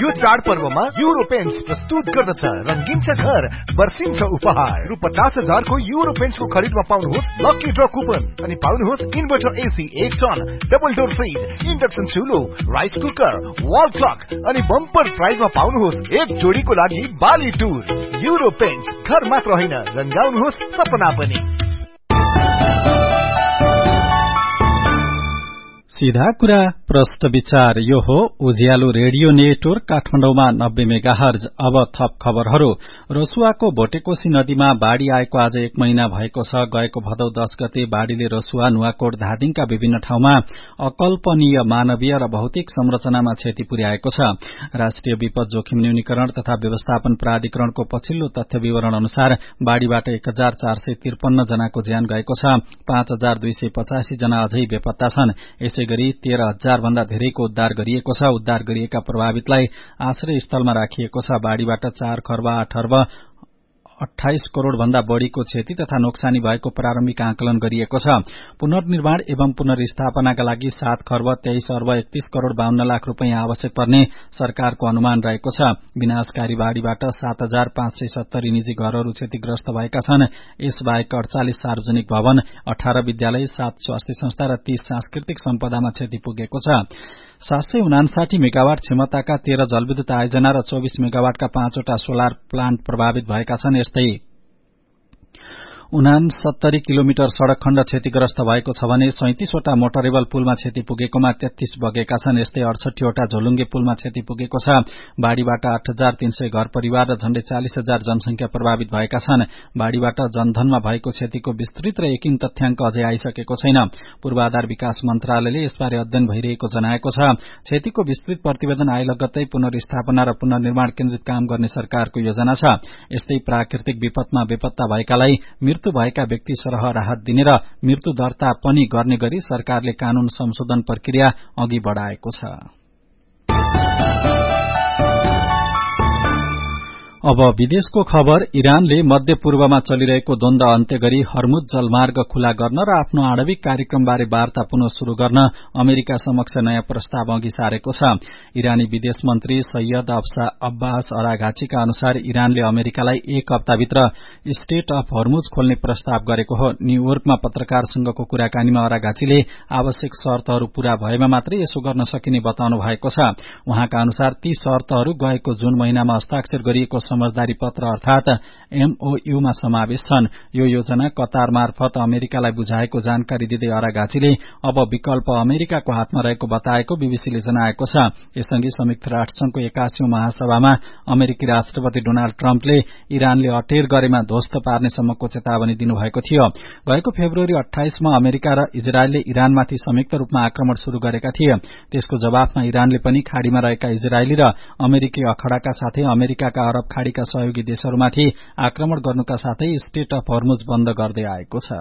यो चाडपर्वमा euro paints प्रस्तुत गर्दछ रंगिन्छ घर बर्सिन्छ उपहार। रु 50,000 को युरो पेन्ट्स को खरिदमा पाउनुहोस् लकी ड्र कुपन अनि पाउनुहोस् inverter AC 1 ton, double door fridge, induction चुलो, rice cooker, wall clock अनि बम्पर प्राइजमा पाउनुहोस् एक जोडीको लागि बाली टुर। युरो पेन्ट्स घर मात्र होइन रंगाउनुहोस् सपना पनि। सीधा कुरा प्रश्न विचार। यो हो उज्यालो रेडियो नेटवर्क काठमाडौँमा 90 मेगाहर्ज। अब थप खबरहरू। रसुवाको भोटेकोशी नदीमा बाढ़ी आएको आज 1 महिना भएको छ। गएको भदौ 10 गते बाढ़ीले रसुवा, नुवाकोट, धादिङका विभिन्न ठाउँमा अकल्पनीय मानवीय र भौतिक संरचनामा क्षति पुर्याएको छ। राष्ट्रिय विपद जोखिम न्यूनीकरण तथा व्यवस्थापन प्राधिकरणको पछिल्लो तथ्य विवरण अनुसार बाढ़ीबाट 1453 जनाको ज्यान गएको छ। 5285 जना अझै बेपत्ता छन्। यसैगरी 13,000 भन्दा धेरैको उद्धार गरिएको छ। उद्धार गरिएका प्रभावितलाई आश्रय स्थलमा राखिएको छ। बाढ़ीबाट 4 खर्ब 8 अर्ब 28 करोड़ भन्दा बढ़ीको क्षति तथा नोक्सानी भएको प्रारम्भिक आकलन गरिएको छ। पुनर्निर्माण एवं पुनर्स्थापनाका लागि 7 खर्ब 23 अर्ब 31 करोड़ 52 लाख रुपैयाँ आवश्यक पर्ने सरकारको अनुमान रहेको छ। विनाशकारी बाढ़ीबाट 7,570 निजी घरहरू क्षतिग्रस्त भएका छन्। यसबाहेक 48 सार्वजनिक भवन, 18 विद्यालय, 7 स्वास्थ्य संस्था र 30 सांस्कृतिक सम्पदामा क्षति पुगेको छ। 759 मेगावाट क्षमताका 13 जलविद्युत आयोजना र 24 मेगावाटका 5 वटा सोलर प्लान्ट प्रभावित भएका छन्। यस्तै 69 किलोमिटर सड़क खण्ड क्षतिग्रस्त भएको छ भने 37 वटा मोटरेबल पुलमा क्षति पुगेकोमा 33 बगेका छन्। यस्तै 68 वटा झोलुङ्गे पुलमा क्षति पुगेको छ। बाढ़ीबाट 8,300 घर परिवार र झण्डै 40,000 जनसंख्या प्रभावित भएका छन्। बाढ़ीबाट जनधनमा भएको क्षतिको विस्तृत र यकिन तथ्याङ्क अझै आइसकेको छैन। पूर्वाधार विकास मन्त्रालयले यसबारे अध्ययन भइरहेको जनाएको छ। क्षतिको विस्तृत प्रतिवेदन आए लगत्तै पुनर्स्थापना र पुनर्निर्माण केन्द्रित काम गर्ने सरकारको योजना छ। यस्तै प्राकृतिक विपदमा बेपत्ता भएकालाई मृत्यु भएका व्यक्ति सरह राहत दिने र मृत्यु दर्ता पनि गर्ने गरी सरकारले कानून संशोधन प्रक्रिया अघि बढ़ाएको छ। अब विदेशको खबर। इरानले मध्यपूर्वमा चलिरहेको द्वन्द्व अन्त्य गरी हर्मुज जलमार्ग खुला गर्न र आफ्नो आणविक कार्यक्रमबारे वार्ता पुनः शुरू गर्न अमेरिका समक्ष नयाँ प्रस्ताव अघि सारेको छ। इरानी विदेश मन्त्री सैयद अब्बास अराघाचीका अनुसार इरानले अमेरिकालाई 1 हप्ताभित्र स्टेट अफ हर्मुज खोल्ने प्रस्ताव गरेको हो। न्यूयोर्कमा पत्रकारसँगको कुराकानीमा अराघाचीले आवश्यक शर्तहरू पूरा भएमा मात्रै यसो गर्न सकिने बताउनु भएको छ। उहाँका अनुसार ती शर्तहरू गएको जुन महिनामा हस्ताक्षर गरिएको समझदारी पत्र अर्थात MOU मा समावेश छन्। यो योजना कतार मार्फत अमेरिकालाई बुझाएको जानकारी दिँदै अराघाचीले अब विकल्प अमेरिकाको हातमा रहेको बताएको बीबीसीले जनाएको छ। यससँगै संयुक्त राष्ट्रसंघको 81औं महासभामा अमेरिकी राष्ट्रपति डोनाल्ड ट्रम्पले इरानले अटेर गरेमा ध्वस्त पार्नेसम्मको चेतावनी दिनुभएको थियो। गएको फेब्रुअरी 28 मा अमेरिका र इजरायलले इरानमाथि संयुक्त रूपमा आक्रमण शुरू गरेका थिए। त्यसको जवाफमा इरानले पनि खाड़ीमा रहेका इजरायली र अमेरिकी अखड़ाका साथै अमेरिकाका अरब खाड़ीका सहयोगी देशहरूमाथि आक्रमण गर्नुका साथै स्टेट अफ हर्मुज बन्द गर्दै आएको छ।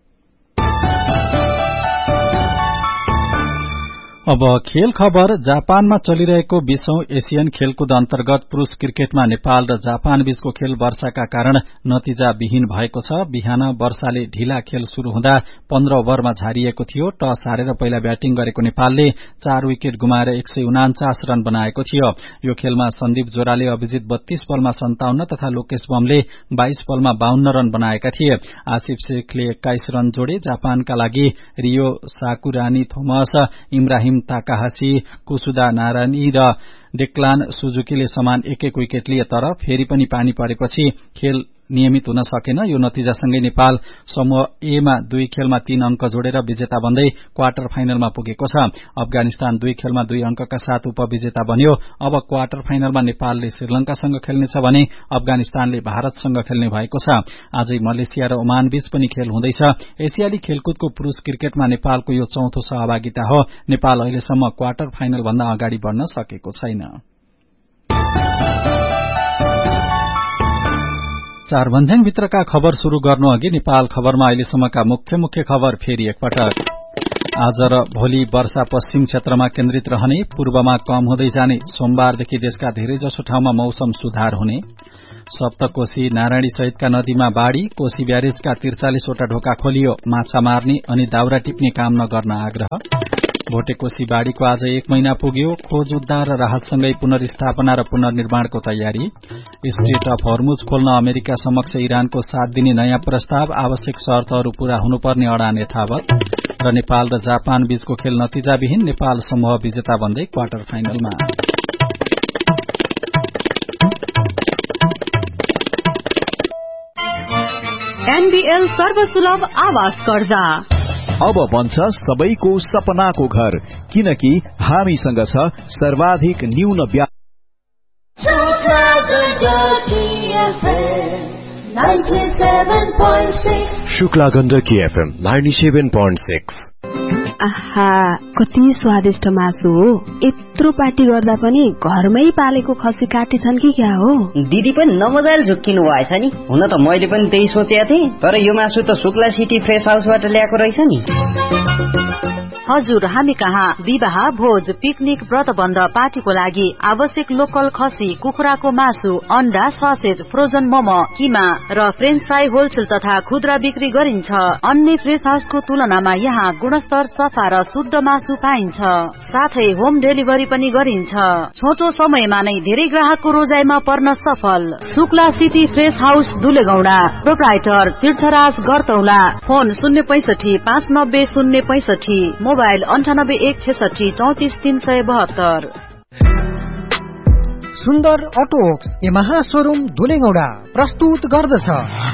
अब खेल खबर। जापानमा चलिरहेको 20औं एशियन खेलकुद अन्तर्गत पुरूष क्रिकेटमा नेपाल र जापान बीचको खेल वर्षाका कारण नतिजा विहीन भएको छ। बिहान वर्षाले ढिला खेल शुरू हुँदा 15 ओभरमा झारिएको थियो। टस हारेर पहिला ब्याटिङ गरेको नेपालले 4 विकेट गुमाएर 149 रन बनाएको थियो। यो खेलमा सन्दीप जोराले अभिजित 32 बलमा 57 तथा लोकेश बमले 22 बलमा 52 रन बनाएका थिए। आसिफ शेखले 21 रन जोडे। जापानका लागि Rio साकुरानी Thomas, Ibrahim Takahashi, कुसुदा Narayani र डेक्लान सुजुकीले समान 1-1 विकेट लिए। तर फेरि पनि पानी परेपछि खेल नियमित हुन सकेन। यो नतिजासँगै नेपाल समूह ए मा 2 खेलमा 3 अंक जोडेर विजेता बन्दै क्वार्टर फाइनलमा पुगेको छ। अफगानिस्तान 2 खेलमा 2 अंकका साथ उपविजेता बन्यो। अब क्वार्टर फाइनलमा नेपालले श्रीलंकासँग खेल्नेछ भने अफगानिस्तानले भारतसँग खेल्ने भएको छ। आजै मलेसिया र ओमान बीच पनि खेल हुँदैछ। एसियाली खेलकुदको पुरूष क्रिकेटमा नेपालको यो चौथो सहभागिता हो। नेपाल अहिलेसम्म क्वार्टर फाइनल भन्दा अगाडि बढ्न सकेको छैन। चारभन्ज्याङ भित्रका खबर शुरू गर्नु अघि नेपाल खबरमा अहिलेसम्मका मुख्य खबर फेरि एकपटक। आज र भोलि वर्षा पश्चिम क्षेत्रमा केन्द्रित रहने, पूर्वमा कम हुँदै जाने। सोमबारदेखि देशका धेरैजसो ठाउँमा मौसम सुधार हुने। सप्तकोशी नारायणी सहितका नदीमा बाढ़ी, कोशी ब्यारेजका 43 वटा ढोका खोलियो। माछा मार्ने अनि दाउरा टिप्ने काम नगर्न आग्रह। भोटेकोशी बाढ़ीको आज 1 महिना पुग्यो। खोज उद्धार र राहतसँगै पुनर्स्थापना र पुनर्निर्माणको तयारी। स्ट्रेट अफ हर्मुज खोल्न अमेरिका समक्ष इरानको 7 दिने नयाँ प्रस्ताव। आवश्यक शर्तहरू पूरा हुनुपर्ने अडान यथावत। र नेपाल र जापान बीचको खेल नतिजाविहीन। नेपाल समूह विजेता बन्दै क्वार्टर फाइनलमा। एनबीएल सर्वसुलभ आवास कर्जा अब बन्छ सबैको सपनाको घर, किनकि हामीसँग छ सर्वाधिक न्यून ब्याज। शुक्ला गण्डकी एफएम 97.6। आहा, कति स्वादिष्ट मासु हो। यत्रो पार्टी गर्दा पनि घरमै पालेको खसी काटेछन् कि क्या हो? दिदी पनि नमजाले झुक्किनु भएछ नि। हुन त मैले पनि त्यही सोचेको थिएँ, तर यो मासु त शुक्ला सिटी फ्रेश हाउसबाट ल्याएको रहेछ नि। हजुर, हामी कहाँ विवाह, भोज, पिकनिक, व्रतबन्ध, पार्टीको लागि आवश्यक लोकल खसी, कुखुराको मासु, अन्डा, ससेज, फ्रोजन मोमो, किमा र फ्रेन्च फ्राई होलसेल तथा खुद्रा बिक्री गरिन्छ। अन्य फ्रेश हाउसको तुलनामा यहाँ गुणस्तर, सफा र शुद्ध मासु पाइन्छ। साथै होम डेलिभरी पनि गरिन्छ। छोटो समयमा नै धेरै ग्राहकको रोजाइमा पर्न सफल। Shukla city fresh house दुलेगौडा। Proprietor तीर्थराज गरतौला। Phone 065 590 065, mobile 98 166 34 372। सुन्दर अटो वर्क्स यमाहा शोरूम धुलेगौडा प्रस्तुत गर्दछ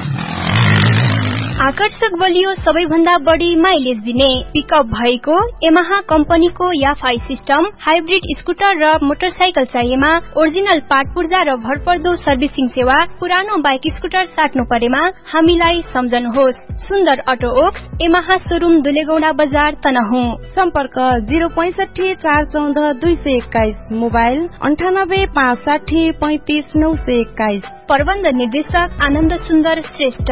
आकर्षक बलियो सबैभन्दा बढी माइलेज दिने पिकअप भएको यमाहा कम्पनीको याफाई सिस्टम, हाइब्रिड स्कुटर र मोटरसाइकल चाहिएमा ओरिजिनल पार्ट पूर्जा र भरपर्दो सर्भिसिङ सेवा। पुरानो बाइक स्कुटर साट्नु परेमा हामीलाई सम्झनुहोस्। सुन्दर अटो वर्क्स यमाहा शोरूम दुलेगौडा बजार तनहुँ। सम्पर्क 065 414 221, मोबाइल 98 560 35 921। प्रबन्ध निर्देशक आनन्द सुन्दर श्रेष्ठ।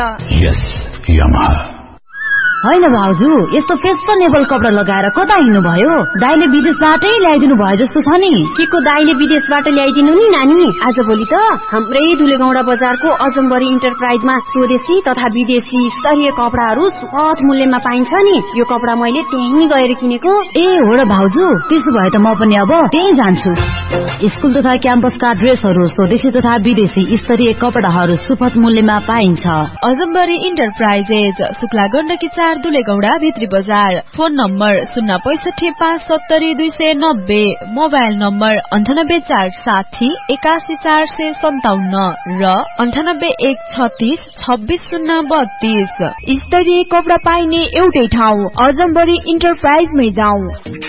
होइन भाउजू, यस्तो फेसनेबल कपडा लगाएर कता हिँड्नुभयो? दाइले विदेशबाटै ल्याइदिनु भयो जस्तो छ नि। के को दाइले विदेशबाट ल्याइदिनु नि नानी? आजभोलि त हाम्रै दुलेगौडा बजारको अजम्बरी इन्टरप्राइजमा स्वदेशी तथा विदेशी स्तरीय कपडाहरू सुपथ मूल्यमा पाइन्छ नि। यो कपडा मैले त्यहीँ गएर किनेको। ए हो र भाउजू, त्यसो भए त म पनि अब त्यही जान्छु। स्कुल तथा क्याम्पसका ड्रेसहरू स्वदेशी तथा विदेशी स्तरीय कपडाहरू सुपथ मूल्यमा पाइन्छ। अजम्बरी इन्टरप्राइजेज, शुक्ला गण्डकी 4 दुलेगौडा भित्री बजार। फोन नम्बर 065 570 290, मोबाइल नम्बर 98 460 81 457 र 98 136 26 032। स्तरीय कपडा पाइने एउटै ठाउँ अजम्बरी इन्टरप्राइजमै जाउँ।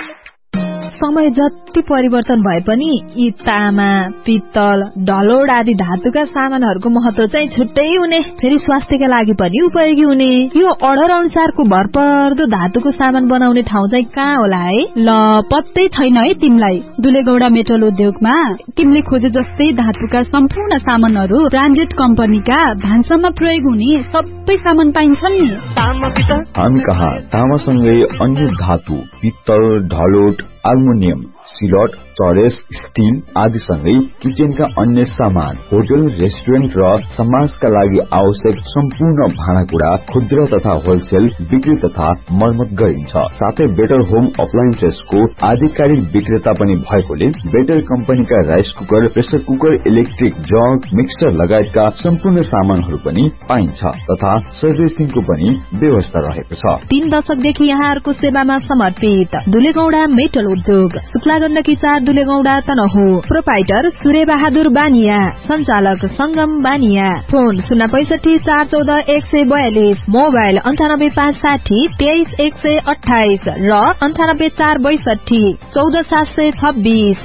समय जति परिवर्तन भए पनि यी तामा, पित्तल, ढलोड आदि धातुका सामानहरूको महत्व चाहिँ छुट्टै हुने, फेरि स्वास्थ्यका लागि पनि उपयोगी हुने। यो अर्डर अनुसारको भरपर्दो धातुको सामान बनाउने ठाउँ चाहिँ कहाँ होला है? ल, पत्तै छैन है तिमीलाई? दुलेगौडा मेटल उद्योगमा तिमीले खोजे जस्तै धातुका सम्पूर्ण सामानहरू ब्रान्डेड कम्पनीका भान्सामा प्रयोग हुने सबै सामान पाइन्छन् नि। हामी कहाँ तामासँगै अन्य धातु, पित्तल, ढलोट, एल्युमिनियम, सिलट, चरेस, स्टील आदिसँगै किचनका अन्य सामान, होटल, रेस्टुरेन्ट र समाजका लागि आवश्यक सम्पूर्ण भाँडाकुँडा खुद्रा तथा होलसेल बिक्री तथा मर्मत गरिन्छ। साथै बेटर होम अप्लायन्सेसको आधिकारिक विक्रेता पनि भएकोले बेटर कम्पनीका rice cooker, pressure cooker, electric jug, mixer लगायतका सम्पूर्ण सामानहरू पनि पाइन्छ तथा सर्भिसिङको पनि व्यवस्था रहेको छ। 3 दशकदेखि यहाँहरूको सेवामा समर्पित दुलेगौडा मेटल उद्योग, शुक्ला गण्डकी 4 दुलेगौडा तनहुँ। प्रोप्राइटर सूर्य बहादुर बानिया, संचालक संगम बानिया। फोन 065 414 142, मोबाइल 98 560 23 128 र 98 462 14 726।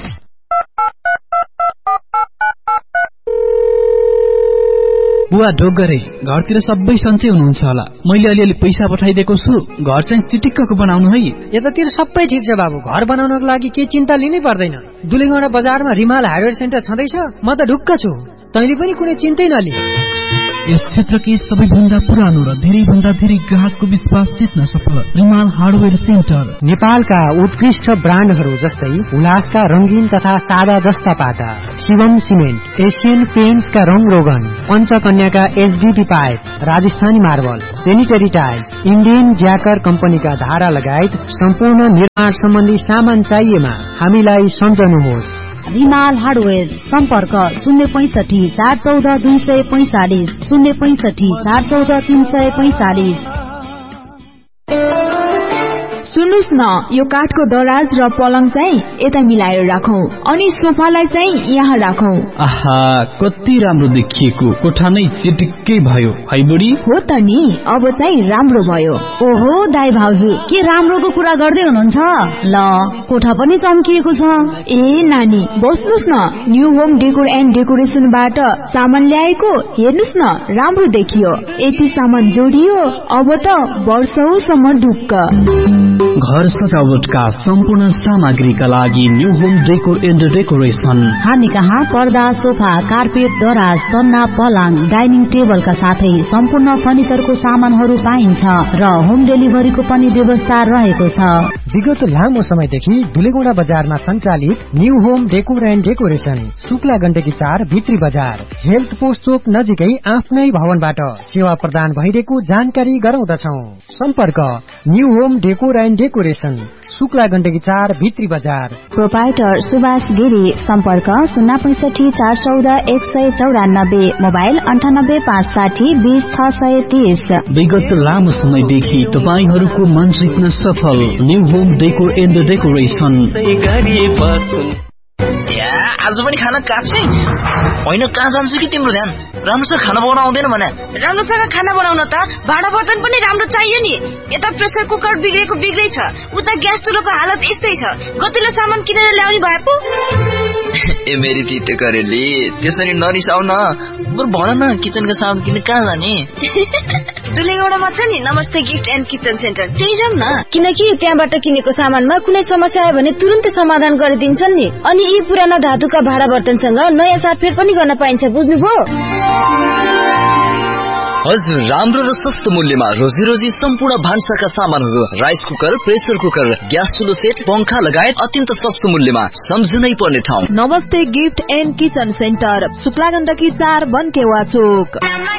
बुवा ढोगरे, घरतिर सबै सन्चै हुनुहुन्छ होला? मैले अलिअलि पैसा पठाइदिएको छु, घर चाहिँ चिटिक्कको बनाउनु है। यतातिर सबै ठिक छ बाबु, घर बनाउनको लागि केही चिन्ता लिनै पर्दैन। दुलेगौडा बजारमा रिमाल हार्डवेयर सेन्टर छँदैछ, म त ढुक्क छु। तैँले पनि कुनै चिन्तै नलि। यस क्षेत्रकै सबैभन्दा पुरानो र धेरै भन्दा धेरै ग्राहकको विश्वास जित्न सफल रिमाल हार्डवेयर सेन्टर। नेपालका उत्कृष्ट ब्रान्डहरू जस्तै उल्लासका रंगीन तथा सादा जस्ता पाटा, शिवम सिमेन्ट, एशियन पेन्ट्सका रंग रोगन, पञ्चकन्याका HDP pipe, Rajasthani marble, sanitary tiles, Indian ज्याकर कम्पनीका धारा लगायत सम्पूर्ण निर्माण सम्बन्धी सामान चाहिएमा हामीलाई सम्झनुहोस्। रिमाल हार्डवेयर सम्पर्क 065 414 245 065 414 345। सुन्नुस् न, यो काठको दराज र पलङ चाहिँ यता मिलाएर राखौं अनि सोफालाई चाहिँ यहाँ राखौं। आहा, कति राम्रो देखिएको, कोठा नै चिटिक्कै भयो है बुढी। हो त नि, अब चाहिँ राम्रो भयो। ओहो दाइ भाउजू, के राम्रोको कुरा गर्दै हुनुहुन्छ? ल, कोठा पनि चम्किएको छ। ए नानी, बस्नुस् न, न्यू होम डेकोर एन्ड डेकोरेसनबाट सामान ल्याएको, हेर्नुस् न, राम्रो देखियो। यति सामान जोडियो, अब त वर्षौसम्म ढुक्क। घर सजावटका सम्पूर्ण सामग्रीका लागि new home decor and decoration. हामी कहाँ पर्दा, सोफा, कार्पेट, दराज, तन्ना, पलङ, डाइनिङ टेबलका साथै सम्पूर्ण फर्निचरको सामानहरू पाइन्छ र होम डेलिभरीको पनि व्यवस्था रहेको छ। विगत लामो समयदेखि दुलेगौडा बजारमा सञ्चालित new home decor and decoration, Shukla Gandaki 4 भित्री बजार, हेल्थ पोस्ट चोक नजिकै आफ्नै भवनबाट सेवा प्रदान भइरहेको जानकारी गराउँदछौं। सम्पर्क new home decor and decoration, Shukla Gandaki 4 भित्री बजार। प्रोपाइटर सुभाष गिरी। सम्पर्क 065 414 194, मोबाइल 98 560 20 630। विगत लामो समयदेखि तपाईहरूको मन जित्न सफल new home decor and decoration. आज पनि खाना काट्छै होइन, कहाँ जान्छु कि तिम्रो ध्यान? राम्रोसँग खाना बनाउन आउँदैन भने? राम्रोसँग खाना बनाउन त भाँडा बर्तन पनि राम्रो चाहियो नि। यता प्रेसर कुकर बिग्रेको बिग्रै छ, उता ग्यास चुलोको हालत यस्तै छ। गतिलो सामान किनेर ल्याउने भए पो। ए मेरी तिते करेली, त्यसरी नरिसाउ न। बरु भन न, किचनका सामान किन्न कहाँ जाने? दुलेगौडामा छ नि नमस्ते गिफ्ट एन्ड किचन सेन्टर, त्यही जाउँ न। किनकि त्यहाँबाट किनेको सामानमा कुनै समस्या आयो भने तुरुन्तै समाधान गरिदिन्छन् नि। अनि यी पुराना धातुका भाँडा बर्तनसँग नयाँ साटफेर पनि गर्न पाइन्छ, बुझ्नुभयो? हजुर, राम्रो र सस्तो मूल्यमा रोजी रोजी सम्पूर्ण भान्साका सामानहरू, rice cooker, pressure cooker, gas चुलो set, पंखा लगायत अत्यन्त सस्तो मूल्यमा सम्झनै पर्ने ठाउँ नमस्ते gift and kitchen centre, Shukla Gandaki 4 बनकेवा चोक।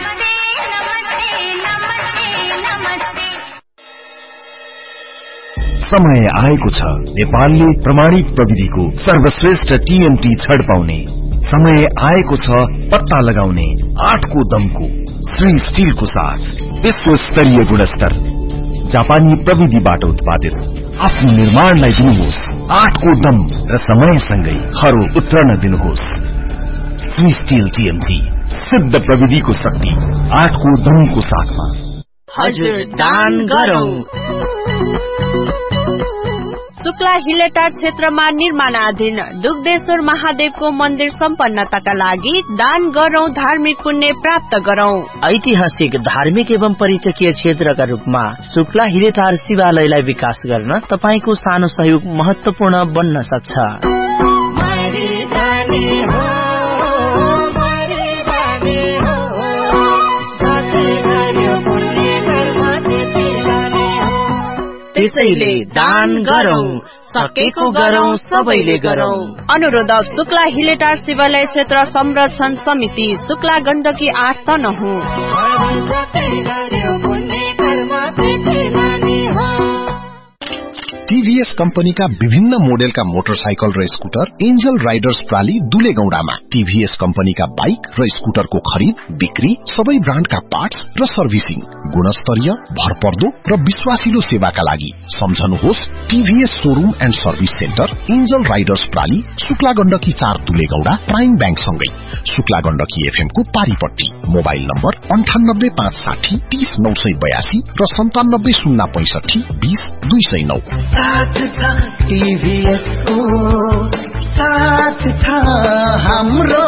समय आएको छ नेपालले प्रमाणित प्रविधिको सर्वश्रेष्ठ टीएमटी छड पाउने। समय आएको छ पत्ता लगाउने 8 को दमको श्री स्टीलको साथ विश्व स्तरीय गुणस्तर जापानी प्रविधिबाट उत्पादित आफ्नो निर्माणलाई दिनुहोस् 8 को दम र समयसँगै खरो उत्रन दिनुहोस्। श्री स्टील टीएमटी, सिद्ध प्रविधिको शक्ति 8 को दमको साथमा। हजुर, दान गरौं। शुक्ला हिलेटार क्षेत्रमा निर्माणाधीन दुग्धेश्वर महादेवको मन्दिर सम्पन्नताका लागि दान गरौं, धार्मिक पुण्य प्राप्त गरौं। ऐतिहासिक, धार्मिक एवं पर्यटकीय क्षेत्रका रूपमा शुक्ला हिलेटार शिवालयलाई विकास गर्न तपाईको सानो सहयोग महत्वपूर्ण बन्न सक्छ। त्यसैले दान गरौं, सकेको गरौं, सबैले गरौं। अनुरोधक शुक्ला हिलेटार शिवालय क्षेत्र संरक्षण समिति, शुक्ला गण्डकी 8 तनहुँ। टीभीएस कम्पनीका विभिन्न मोडेलका मोटरसाइकल र स्कुटर एन्जल राइडर्स प्राली दुलेगौडामा। टीभीएस कम्पनीका बाइक र स्कुटरको खरिद, बिक्री, सबै ब्रान्डका पार्ट्स र सर्भिसिङ, गुणस्तरीय, भरपर्दो र विश्वासिलो सेवाका लागि सम्झनुहोस् TVS showroom and service centre, angel Riders प्राली, Shukla Gandaki 4 दुलेगौडा, prime bank सँगै शुक्ला गण्डकी एफएम को पारीपट्टी। मोबाइल नम्बर 98 560 30 982 र 97 065 20 209। साथ छ टीभीएस को, साथ छ हाम्रो,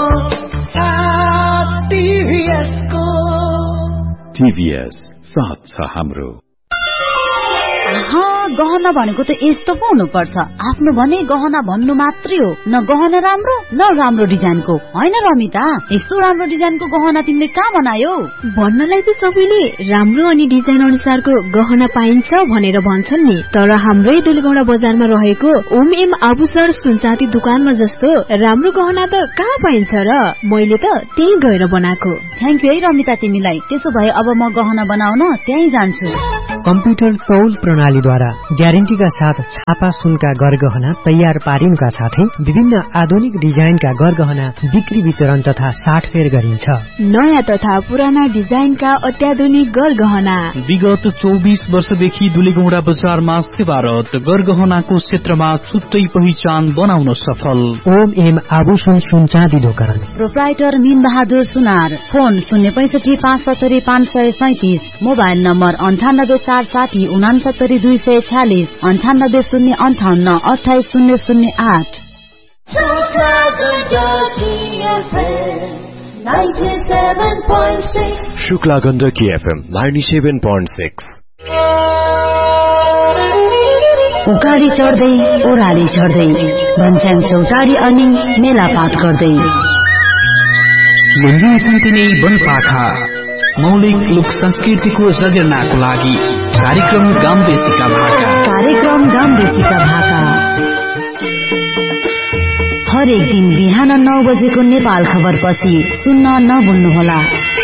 साथ टीभीएस को। टीभीएस, साथ छ हाम्रो। गहना भनेको त यस्तो पो हुनुपर्छ। आफ्नो भने गहना भन्नु मात्रै हो, न गहना राम्रो न राम्रो डिजाइनको। होइन रमिता, यस्तो राम्रो डिजाइनको गहना तिमीले कहाँ बनायो? भन्नलाई त सबैले राम्रो अनि डिजाइन अनुसारको गहना पाइन्छ भनेर भन्छन् नि, तर हाम्रै दुलेगौडा बजारमा रहेको ओम एम आभूषण सुनचाँदी दुकानमा जस्तो राम्रो गहना त कहाँ पाइन्छ र? मैले त त्यही गएर बनाएको। थ्याङ्क यू है रमिता तिमीलाई। त्यसो भए अब म गहना बनाउन त्यही जान्छु। कम्प्युटर तौल प्रणालीद्वारा ग्यारेन्टीका साथ छापा सुनका गरगहना तयार पारिनुका साथै विभिन्न आधुनिक डिजाइनका गरगहना बिक्री वितरण तथा साटफेर गरिन्छ। नयाँ तथा पुराना डिजाइनका अत्याधुनिक गरगहना विगत 24 वर्षदेखि दुलेगौडा बजारमा सेवारत, गरगहनाको क्षेत्रमा छुट्टै पहिचान बनाउन सफल। ओम एम आभूषण सुनचाँदी दोकान, प्रोप्राइटर मीन बहादुर सुनार। Phone 065 570 537, mobile number 98 460 69 246, 98 058 28 008। Shukla Gandaki FM 97.6। उकाली चढ्दै ओह्राली चढ्दै भन्छन् चौतारी अनि मेलापात गर्दै नै वनपाखा मौलिक लोक संस्कृतिको जगेर्नाको लागि कार्यक्रम गामदेशीका भाका। हरेक दिन बिहान 9 बजेको नेपाल खबर पछि सुन्न नभुल्नुहोला।